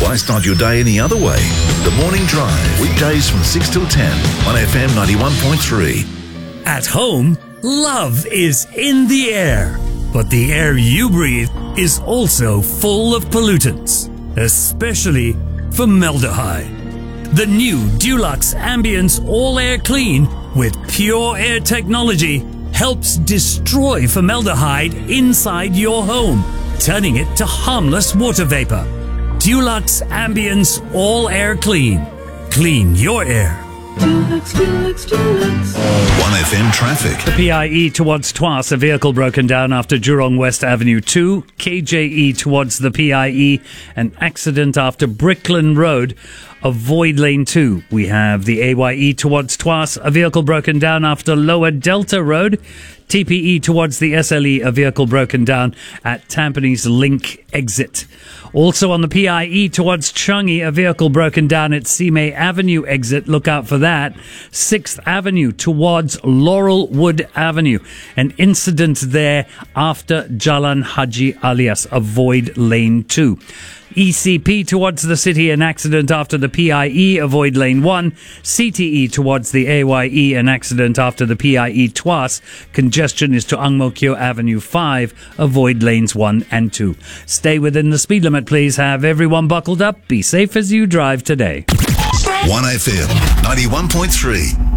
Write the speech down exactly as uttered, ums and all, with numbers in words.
Why start your day any other way? The Morning Drive, weekdays from six till ten on F M ninety-one point three. At home, love is in the air, but the air you breathe is also full of pollutants, especially formaldehyde. The new Dulux Ambience All Air Clean with pure air technology helps destroy formaldehyde inside your home, turning it to harmless water vapor. Dulux Ambience All Air Clean. Clean your air. Dulux, Dulux, Dulux. one F M traffic. The P I E towards Twas, a vehicle broken down after Jurong West Avenue two. K J E towards the P I E, an accident after Brickland Road. Avoid lane two. We have the A Y E towards Twas, a vehicle broken down after Lower Delta Road. T P E towards the S L E, a vehicle broken down at Tampines Link exit. Also on the P I E towards Changi, a vehicle broken down at Simei Avenue exit. Look out for that. sixth Avenue towards Laurelwood Avenue. An incident there after Jalan Haji Alias. Avoid lane two. E C P towards the city, an accident after the P I E, avoid lane one. C T E towards the A Y E, an accident after the P I E Twas. Congestion is to Ang Mo Kio Avenue five, avoid lanes one and two. Stay within the speed limit, please. Have everyone buckled up. Be safe as you drive today. one F M ninety-one point three.